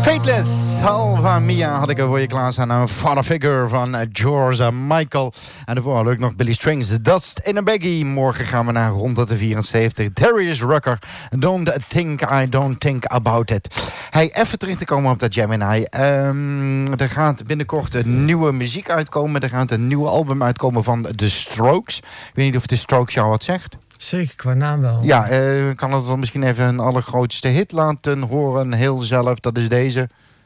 Fateless, Salva Mia had ik er voor je klaarstaan. Een Father Figure van George Michael. En daarvoor leuk nog Billy Strings, Dust in a Baggie. Morgen gaan we naar 174. Darius Rucker, Don't Think About It. Hey, even terug te komen op dat Gemini. Er gaat binnenkort een nieuwe muziek uitkomen. Er gaat een nieuw album uitkomen van The Strokes. Ik weet niet of The Strokes jou wat zegt. Zeker, qua naam wel. Ja, kan het wel misschien even een allergrootste hit laten horen. Heel zelf, dat is deze.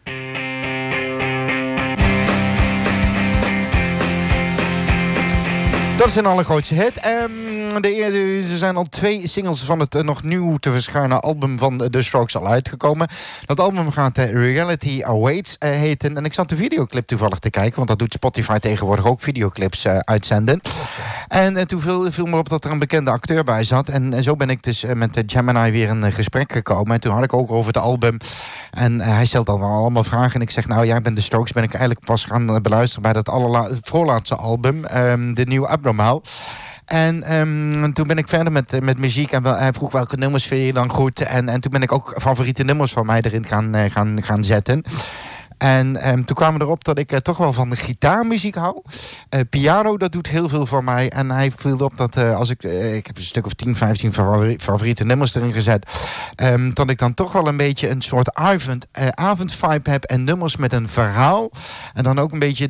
Dat is een allergrootste hit. Er zijn al 2 singles van het nog nieuw te verschijnen album van The Strokes al uitgekomen. Dat album gaat Reality Awaits heten. En ik zat de videoclip toevallig te kijken, want dat doet Spotify tegenwoordig ook, videoclips uitzenden. En toen viel me op dat er een bekende acteur bij zat. En zo ben ik dus met Gemini weer in gesprek gekomen. En toen had ik ook over het album. En hij stelt dan allemaal vragen. En ik zeg, nou, jij bent The Strokes. Ben ik eigenlijk pas gaan beluisteren bij dat voorlaatste album. De nieuwe Abnormaal. En toen ben ik verder met muziek. En hij vroeg welke nummers vind je dan goed. En toen ben ik ook favoriete nummers van mij erin gaan zetten. En toen kwamen we erop dat ik toch wel van de gitaarmuziek hou. Piano, dat doet heel veel voor mij. En hij viel op dat als ik heb een stuk of 10, 15 favoriete nummers erin gezet. Dat ik dan toch wel een beetje een soort avondvibe heb. En nummers met een verhaal. En dan ook een beetje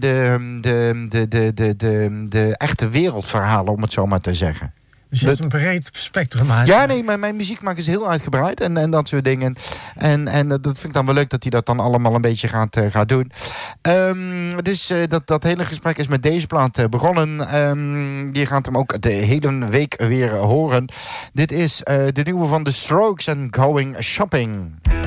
de echte wereldverhalen, om het zo maar te zeggen. Dus je hebt een breed spectrum uit. Ja, nee, mijn muziekmaak is heel uitgebreid en dat soort dingen. En dat vind ik dan wel leuk dat hij dat dan allemaal een beetje gaat doen. Dus dat hele gesprek is met deze plaat begonnen. Je gaat hem ook de hele week weer horen. Dit is de nieuwe van The Strokes en Going Shopping.